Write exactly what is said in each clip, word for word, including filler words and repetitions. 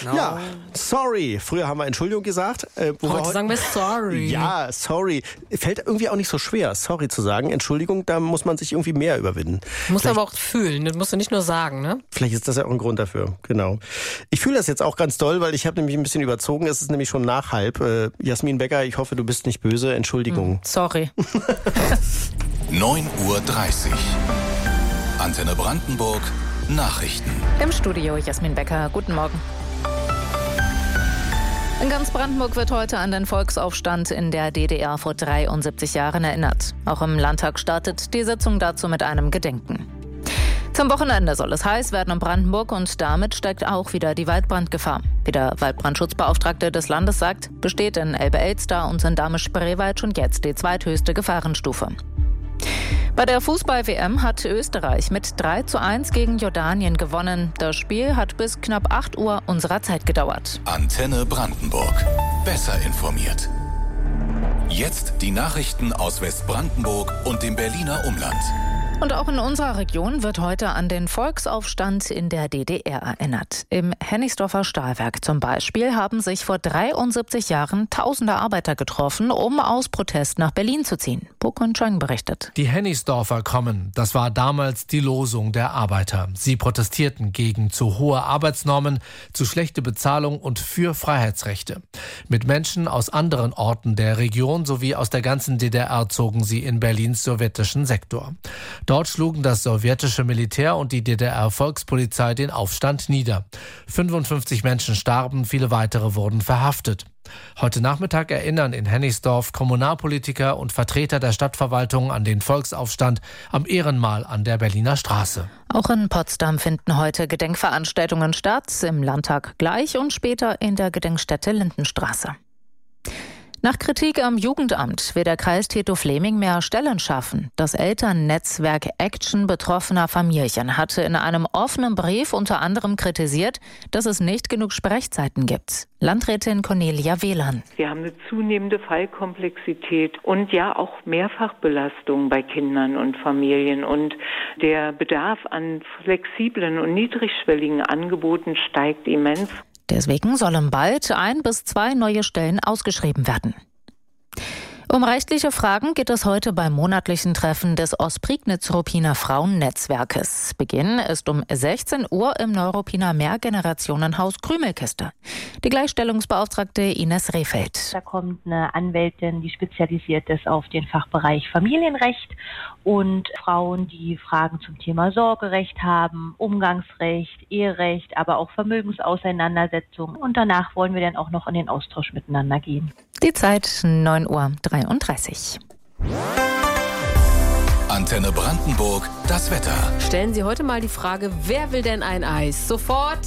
Ja, sorry. Früher haben wir Entschuldigung gesagt. Äh, wo heute, wir heute sagen wir sorry. Ja, sorry. Fällt irgendwie auch nicht so schwer, sorry zu sagen. Entschuldigung, da muss man sich irgendwie mehr überwinden. Muss aber auch fühlen, das musst du nicht nur sagen, ne? Vielleicht ist das ja auch ein Grund dafür, genau. Ich fühle das jetzt auch ganz doll, weil ich habe nämlich ein bisschen überzogen. Es ist nämlich schon nach halb. Äh, Jasmin Becker, ich hoffe, du bist nicht böse. Entschuldigung. Hm, sorry. neun Uhr dreißig. Antenne Brandenburg. Nachrichten. Im Studio Jasmin Becker. Guten Morgen. In ganz Brandenburg wird heute an den Volksaufstand in der D D R vor dreiundsiebzig Jahren erinnert. Auch im Landtag startet die Sitzung dazu mit einem Gedenken. Zum Wochenende soll es heiß werden in Brandenburg und damit steigt auch wieder die Waldbrandgefahr. Wie der Waldbrandschutzbeauftragte des Landes sagt, besteht in Elbe-Elster und in Dahme-Spreewald schon jetzt die zweithöchste Gefahrenstufe. Bei der Fußball-W M hat Österreich mit drei zu eins gegen Jordanien gewonnen. Das Spiel hat bis knapp acht Uhr unserer Zeit gedauert. Antenne Brandenburg. Besser informiert. Jetzt die Nachrichten aus Westbrandenburg und dem Berliner Umland. Und auch in unserer Region wird heute an den Volksaufstand in der D D R erinnert. Im Hennigsdorfer Stahlwerk zum Beispiel haben sich vor dreiundsiebzig Jahren tausende Arbeiter getroffen, um aus Protest nach Berlin zu ziehen. Bukun Chang berichtet. Die Hennigsdorfer kommen. Das war damals die Losung der Arbeiter. Sie protestierten gegen zu hohe Arbeitsnormen, zu schlechte Bezahlung und für Freiheitsrechte. Mit Menschen aus anderen Orten der Region sowie aus der ganzen D D R zogen sie in Berlins sowjetischen Sektor. Dort schlugen das sowjetische Militär und die D D R-Volkspolizei den Aufstand nieder. fünfundfünfzig Menschen starben, viele weitere wurden verhaftet. Heute Nachmittag erinnern in Hennigsdorf Kommunalpolitiker und Vertreter der Stadtverwaltung an den Volksaufstand am Ehrenmal an der Berliner Straße. Auch in Potsdam finden heute Gedenkveranstaltungen statt, im Landtag gleich und später in der Gedenkstätte Lindenstraße. Nach Kritik am Jugendamt will der Kreis Treptow-Fleming mehr Stellen schaffen. Das Elternnetzwerk Action betroffener Familien hatte in einem offenen Brief unter anderem kritisiert, dass es nicht genug Sprechzeiten gibt. Landrätin Cornelia Wehlan. Wir haben eine zunehmende Fallkomplexität und ja auch Mehrfachbelastung bei Kindern und Familien. Und der Bedarf an flexiblen und niedrigschwelligen Angeboten steigt immens. Deswegen sollen bald ein bis zwei neue Stellen ausgeschrieben werden. Um rechtliche Fragen geht es heute beim monatlichen Treffen des Ostprignitz-Ruppiner Frauennetzwerkes. Beginn ist um sechzehn Uhr im Neuruppiner Mehrgenerationenhaus Krümelkiste. Die Gleichstellungsbeauftragte Ines Rehfeld. Da kommt eine Anwältin, die spezialisiert ist auf den Fachbereich Familienrecht und Frauen, die Fragen zum Thema Sorgerecht haben, Umgangsrecht, Eherecht, aber auch Vermögensauseinandersetzungen. Und danach wollen wir dann auch noch in den Austausch miteinander gehen. Die Zeit neun Uhr dreiunddreißig. Antenne Brandenburg, das Wetter. Stellen Sie heute mal die Frage, wer will denn ein Eis? Sofort...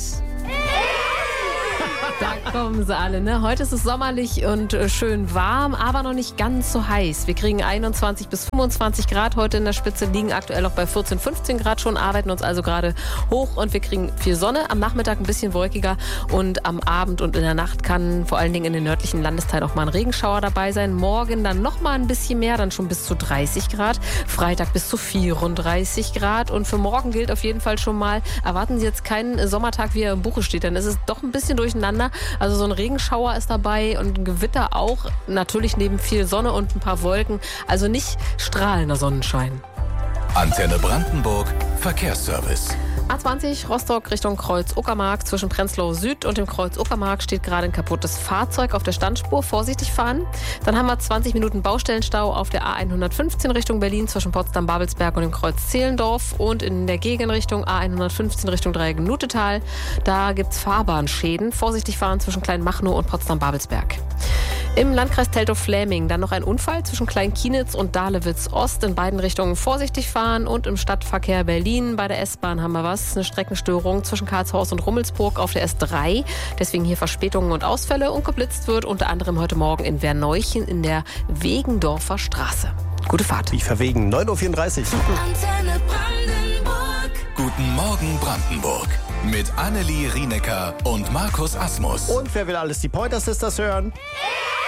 Da kommen sie alle, ne? Heute ist es sommerlich und schön warm, aber noch nicht ganz so heiß. Wir kriegen einundzwanzig bis fünfundzwanzig Grad heute in der Spitze, liegen aktuell auch bei vierzehn, fünfzehn Grad schon, arbeiten uns also gerade hoch und wir kriegen viel Sonne. Am Nachmittag ein bisschen wolkiger und am Abend und in der Nacht kann vor allen Dingen in den nördlichen Landesteilen auch mal ein Regenschauer dabei sein. Morgen dann noch mal ein bisschen mehr, dann schon bis zu dreißig Grad. Freitag bis zu vierunddreißig Grad und für morgen gilt auf jeden Fall schon mal, erwarten Sie jetzt keinen Sommertag, wie er im Buche steht, dann ist es doch ein bisschen durcheinander. Also so ein Regenschauer ist dabei und ein Gewitter auch. Natürlich neben viel Sonne und ein paar Wolken. Also nicht strahlender Sonnenschein. Antenne Brandenburg, Verkehrsservice. A zwanzig Rostock Richtung Kreuz-Uckermark. Zwischen Prenzlau Süd und dem Kreuz-Uckermark steht gerade ein kaputtes Fahrzeug auf der Standspur. Vorsichtig fahren. Dann haben wir zwanzig Minuten Baustellenstau auf der A hundertfünfzehn Richtung Berlin zwischen Potsdam-Babelsberg und dem Kreuz Zehlendorf. Und in der Gegenrichtung A hundertfünfzehn Richtung Dreieck-Nutetal. Da gibt es Fahrbahnschäden. Vorsichtig fahren zwischen Kleinmachnow und Potsdam-Babelsberg. Im Landkreis Teltow-Fläming dann noch ein Unfall zwischen Kleinkienitz und Dahlewitz-Ost. In beiden Richtungen vorsichtig fahren. Und im Stadtverkehr Berlin bei der S-Bahn haben wir was. Eine Streckenstörung zwischen Karlshorst und Rummelsburg auf der S drei. Deswegen hier Verspätungen und Ausfälle. Und geblitzt wird unter anderem heute Morgen in Werneuchen in der Wegendorfer Straße. Gute Fahrt. Wie verwegen. neun Uhr vierunddreißig. Antenne Brandenburg. Guten Morgen Brandenburg. Mit Annelie Rienecker und Markus Asmus. Und wer will alles die Pointer Sisters hören?